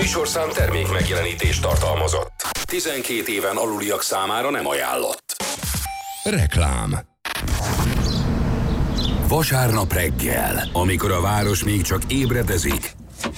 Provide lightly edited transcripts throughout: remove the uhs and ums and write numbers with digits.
műsorszám termék megjelenítést tartalmazott. 12 éven aluliak számára nem ajánlott. Reklám. Vasárnap reggel, amikor a város még csak ébredezik,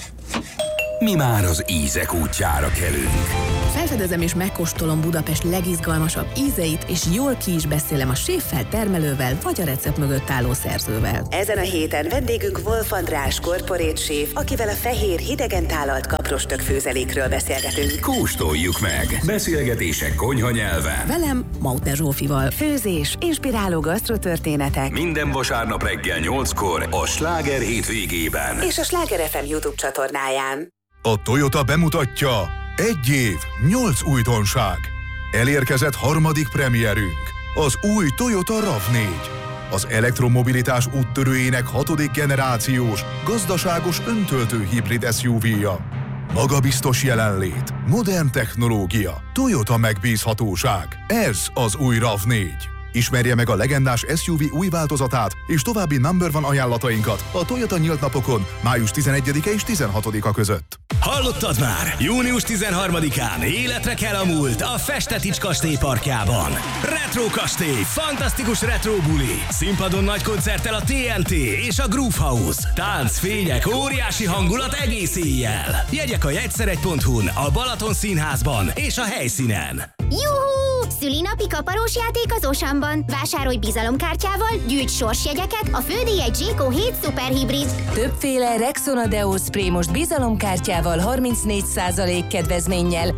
mi már az ízek útjára kelünk. Felfedezem és megkóstolom Budapest legizgalmasabb ízeit, és jól ki is beszélem a séffel, termelővel vagy a recept mögött álló szerzővel. Ezen a héten vendégünk Wolf András, corporate séf, akivel a fehér, hidegen tálalt kaprostök főzelékről beszélgetünk. Kóstoljuk meg! Beszélgetések konyha nyelven. Velem, Mautner Zsófival. Főzés, inspiráló gasztrotörténetek. Minden vasárnap reggel 8-kor a Sláger hétvégében. És a Sláger FM YouTube csatornáján. A Toyota bemutatja: 1 év, 8 újdonság. Elérkezett harmadik premierünk, az új Toyota RAV4. Az elektromobilitás úttörőjének 6. generációs, gazdaságos öntöltő hibrid SUV-ja. Magabiztos jelenlét, modern technológia, Toyota megbízhatóság. Ez az új RAV4. Ismerje meg a legendás SUV új változatát és további number one ajánlatainkat a Toyota nyílt napokon május 11-e és 16-a között. Hallottad már? Június 13-án életre kell a múlt a Festetics kastély parkjában. Retro kastély, fantasztikus retro buli. Színpadon nagy koncerttel a TNT és a Groove House. Tánc, fények, óriási hangulat egész éjjel. Jegyek a jegyszeregy.hu-n, a Balaton Színházban és a helyszínen. Juhú! Szülinapi kaparós játék az Osamban. Vásárolj bizalomkártyával, gyűjts sorsjegyeket, a fődíj egy Zséko 7 szuperhibrid. Többféle Rexona Deo Spray most bizalomkártyával 34% kedvezménnyel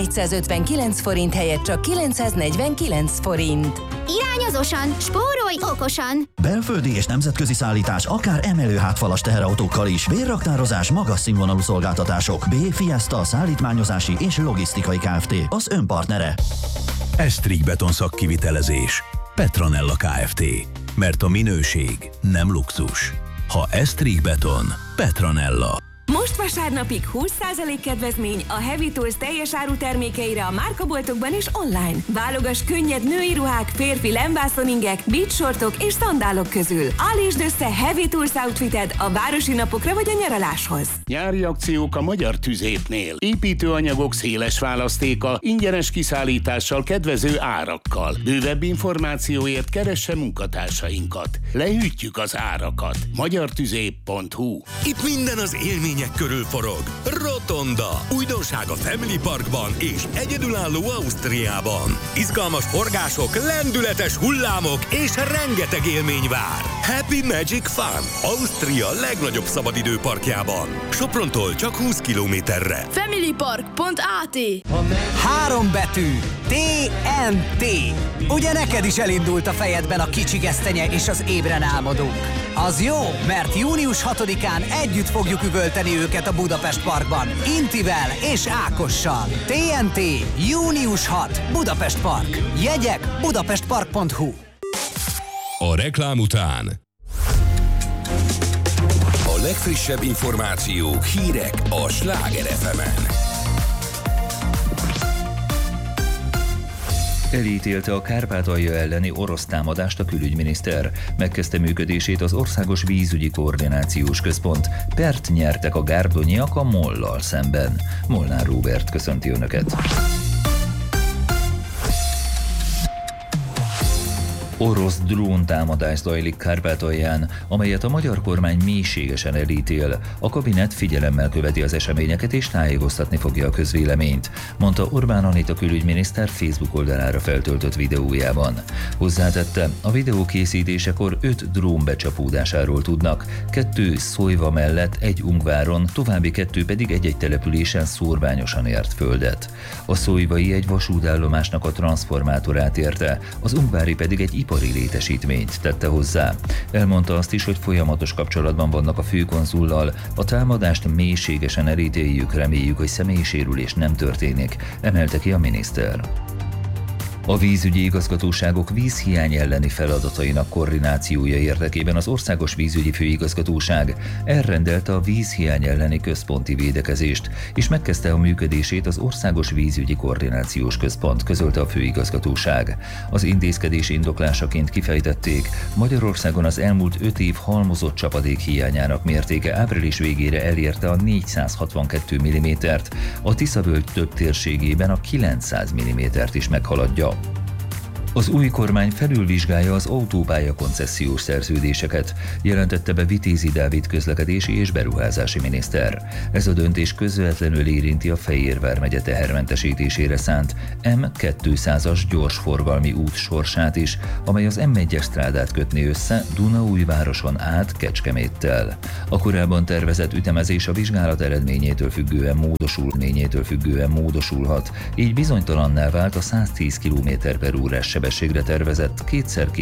1459 forint helyett csak 949 forint. Irány az Osan, spórolj okosan! Belföldi és nemzetközi szállítás akár emelő hátfalas teherautókkal is. Bérraktározás, magas színvonalú szolgáltatások. B. Fiesta szállítmányozási és logisztikai Kft. Az önpartnere. Esztrig beton szakkivitelezés. Petronella Kft. Mert a minőség nem luxus. Ha Esztrig beton, Petronella. Most vasárnapig 20% kedvezmény a Heavy Tools teljes áru termékeire a márkaboltokban és online. Válogass könnyed női ruhák, férfi lemvászoningek, beachsortok és szandálok közül. Állítsd össze Heavy Tools outfited a városi napokra vagy a nyaraláshoz. Nyári akciók a Magyar Tüzépnél. Építőanyagok széles választéka, ingyenes kiszállítással, kedvező árakkal. Bővebb információért keresse munkatársainkat. Lehűtjük az árakat. magyartüzép.hu. Itt minden az élmény körül forog. Rotonda. Újdonság a Family Parkban és egyedülálló Ausztriában. Izgalmas forgások, lendületes hullámok és rengeteg élmény vár. Happy Magic Fun. Ausztria legnagyobb szabadidőparkjában. Soprontól csak 20 kilométerre. Familypark.at 3 betű. TNT. Ugye neked is elindult a fejedben a kicsi gesztenye és az ébren álmodók? Az jó, mert június 6-án együtt fogjuk üvölteni őket a Budapest Parkban. Intivel és Ákossal. TNT. Június 6. Budapest Park. Jegyek budapestpark.hu. A reklám után a legfrissebb információk, hírek a Sláger FM-en. Elítélte a Kárpátalja elleni orosz támadást a külügyminiszter. Megkezdte működését az Országos Vízügyi Koordinációs Központ. Pert nyertek a gárdonyiak a MOL-lal szemben. Molnár Róbert köszönti Önöket. Orosz dróntámadás zajlik Kárpátalján, amelyet a magyar kormány mélységesen elítél. A kabinet figyelemmel követi az eseményeket és tájékoztatni fogja a közvéleményt, mondta Orbán Anita külügyminiszter Facebook oldalára feltöltött videójában. Hozzátette, a videó készítésekor 5 drón becsapódásáról tudnak, 2 Szojva mellett, 1 Ungváron, további 2 pedig egy-egy településen szórványosan ért földet. A szojvai egy vasútállomásnak a transzformátorát érte, az ungvári pedig egy ipari létesítményt tette hozzá. Elmondta azt is, hogy folyamatos kapcsolatban vannak a főkonzullal, a támadást mélységesen elítéljük, reméljük, hogy személyi sérülés nem történik, emelte ki a miniszter. A vízügyi igazgatóságok vízhiány elleni feladatainak koordinációja érdekében az Országos Vízügyi Főigazgatóság elrendelte a vízhiány elleni központi védekezést, és megkezdte a működését az Országos Vízügyi Koordinációs Központ, közölte a főigazgatóság. Az intézkedés indoklásaként kifejtették, Magyarországon az elmúlt 5 év halmozott csapadék hiányának mértéke április végére elérte a 462 mm-t, a Tisza-völgy több térségében a 900 mm-t is meghaladja. Az új kormány felülvizsgálja az autópálya koncesziós szerződéseket, jelentette be Vitézi Dávid közlekedési és beruházási miniszter. Ez a döntés közvetlenül érinti a Fejér vármegye tehermentesítésére szánt M200-as gyorsforgalmi út sorsát is, amely az M1-es strádát kötné össze Dunaújvároson át Kecskeméttel. A korábban tervezett ütemezés a vizsgálat eredményétől függően módosulhat, így bizonytalanná vált a 110 km/h sebességre tervezett 2x2